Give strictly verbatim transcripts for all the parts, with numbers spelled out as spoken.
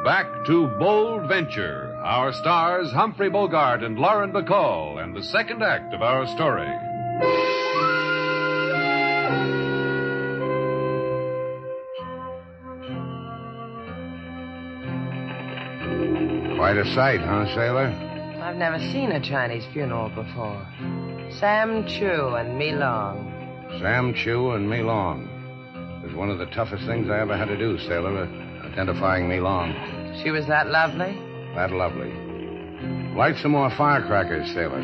back to Bold Venture. Our stars, Humphrey Bogart and Lauren Bacall, and the second act of our story. Quite a sight, huh, sailor? I've never seen a Chinese funeral before. Sam Chu and Me Long. Sam Chu and Me Long. It was one of the toughest things I ever had to do, sailor, uh, identifying Me Long. She was that lovely? That lovely. Light some more firecrackers, sailor.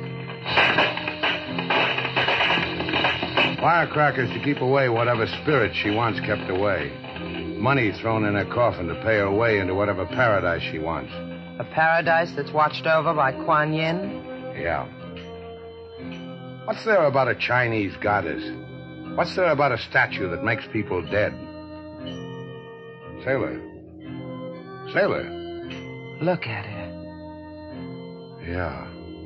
Firecrackers to keep away whatever spirit she wants kept away. Money thrown in her coffin to pay her way into whatever paradise she wants. A paradise that's watched over by Kuan Yin? Yeah. What's there about a Chinese goddess? What's there about a statue that makes people dead? Sailor. Sailor. Look at her. Yeah.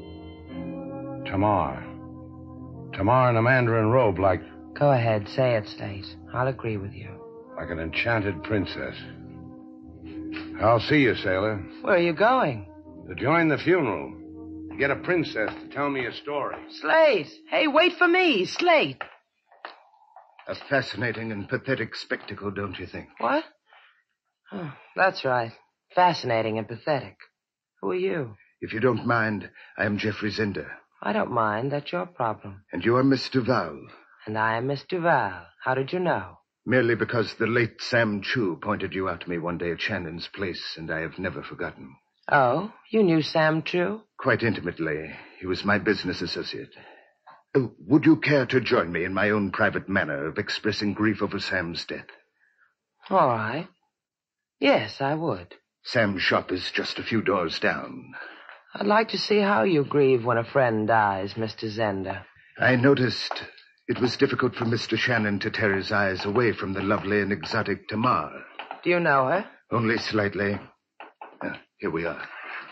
Tamar. Tamar in a mandarin robe like... Go ahead, say it, Slate. I'll agree with you. Like an enchanted princess. I'll see you, sailor. Where are you going? To join the funeral. To get a princess to tell me a story. Slate! Hey, wait for me, Slate! A fascinating and pathetic spectacle, don't you think? What? Oh, that's right. Fascinating and pathetic. Who are you? If you don't mind, I am Geoffrey Zender. I don't mind. That's your problem. And you are Miss Duval. And I am Miss Duval. How did you know? Merely because the late Sam Chu pointed you out to me one day at Shannon's place, and I have never forgotten. Oh, you knew Sam Chu? Quite intimately. He was my business associate. Oh, would you care to join me in my own private manner of expressing grief over Sam's death? All right. Yes, I would. Sam's shop is just a few doors down. I'd like to see how you grieve when a friend dies, Mister Zender. I noticed it was difficult for Mister Shannon to tear his eyes away from the lovely and exotic Tamar. Do you know her? Only slightly. Uh, here we are.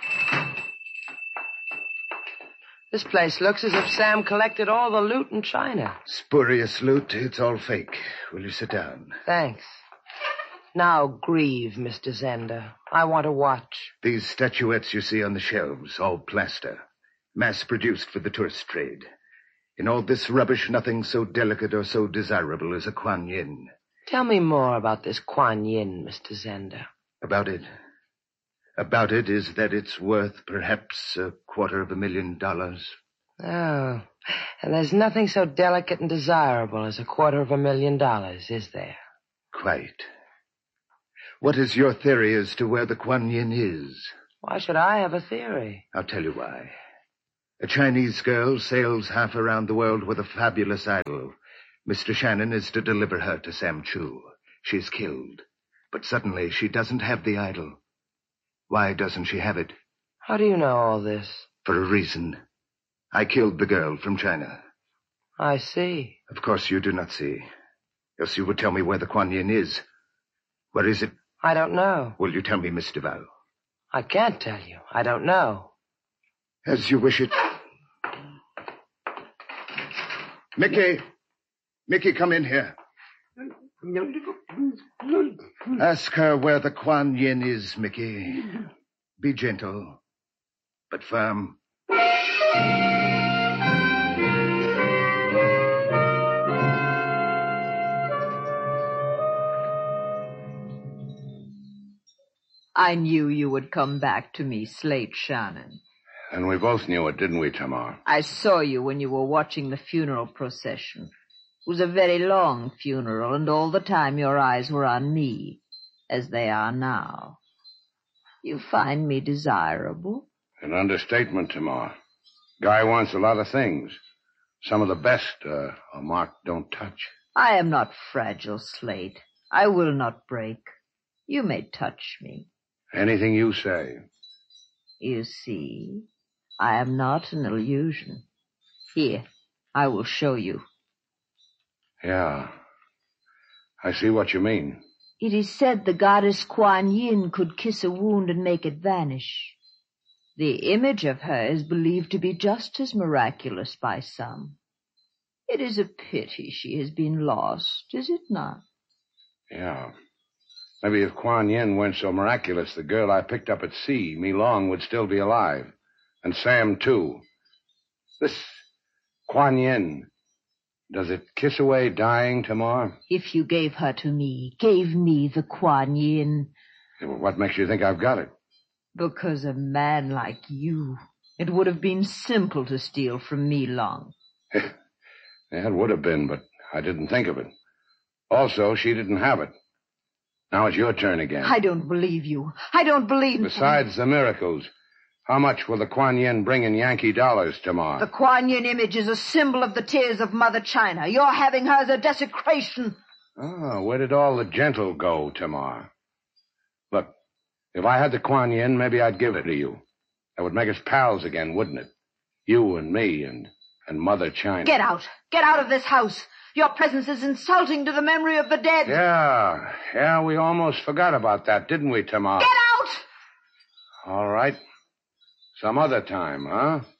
This place looks as if Sam collected all the loot in China. Spurious loot. It's all fake. Will you sit down? Thanks. Now grieve, Mister Zender. I want to watch. These statuettes you see on the shelves, all plaster. Mass-produced for the tourist trade. In all this rubbish, nothing so delicate or so desirable as a Kuan Yin. Tell me more about this Kuan Yin, Mister Zender. About it? About it is that it's worth perhaps a quarter of a million dollars. Oh, and there's nothing so delicate and desirable as a quarter of a million dollars, is there? Quite. What is your theory as to where the Kuan Yin is? Why should I have a theory? I'll tell you why. A Chinese girl sails half around the world with a fabulous idol. Mister Shannon is to deliver her to Sam Chu. She's killed. But suddenly she doesn't have the idol. Why doesn't she have it? How do you know all this? For a reason. I killed the girl from China. I see. Of course you do not see. Else you would tell me where the Kuan Yin is. Where is it? I don't know. Will you tell me, Miss Duval? I can't tell you. I don't know. As you wish it. Mickey! Mickey, come in here. Ask her where the Kuan Yin is, Mickey. Be gentle, but firm. I knew you would come back to me, Slate Shannon. And we both knew it, didn't we, Tamar? I saw you when you were watching the funeral procession. It was a very long funeral, and all the time your eyes were on me, as they are now. You find me desirable? An understatement, Tamar. Guy wants a lot of things. Some of the best, uh, a mark don't touch. I am not fragile, Slate. I will not break. You may touch me. Anything you say. You see, I am not an illusion. Here, I will show you. Yeah. I see what you mean. It is said the goddess Kuan Yin could kiss a wound and make it vanish. The image of her is believed to be just as miraculous by some. It is a pity she has been lost, is it not? Yeah. Maybe if Kuan Yin weren't so miraculous, the girl I picked up at sea, Mi Long, would still be alive. And Sam, too. This Kuan Yin, does it kiss away dying, Tamar? If you gave her to me, gave me the Kuan Yin. Yeah, well, what makes you think I've got it? Because a man like you, it would have been simple to steal from Mi Long. Yeah, it would have been, but I didn't think of it. Also, she didn't have it. Now it's your turn again. I don't believe you. I don't believe... Besides the miracles, how much will the Kuan Yin bring in Yankee dollars tomorrow? The Kuan Yin image is a symbol of the tears of Mother China. Your having her is a desecration. Oh, where did all the gentle go, Tamar? Look, if I had the Kuan Yin, maybe I'd give it to you. That would make us pals again, wouldn't it? You and me and, and Mother China. Get out. Get out of this house. Your presence is insulting to the memory of the dead. Yeah, yeah, we almost forgot about that, didn't we, Tamar? Get out! All right. Some other time, huh?